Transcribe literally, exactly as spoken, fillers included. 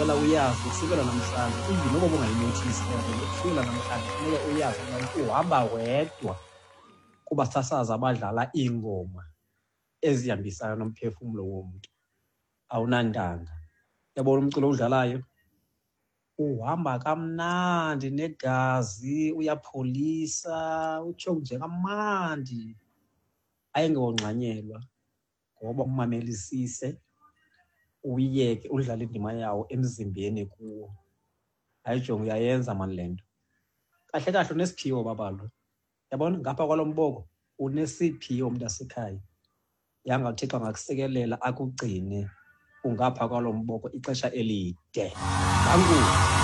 ngicela uyazi kusukela namhlanje even noma ungayinothisi lento kusukela namhlanje kumele uyazi ukuthi uhamba wedwa kuba sasaza abadlala ingoma ezihambisana nomphefumulo womuntu awunandanga. Yabona umculo odlalayo uhamba kamnandi negazi uyapholisa utsho nje kamnandi ayengongxanyelwa ngoba umamelisise uyeke udlala indima yawo emzimbeni kuwo. Ayijonge uyayenza mani lento kahle kahle unesiphiwo babalo. Yabona ngapha kwalomboko unesiphiwo umuntu asekhaya yanga uThixo ngakusekelela akugcine ungapha kwalomboko ixesha elide. Dangu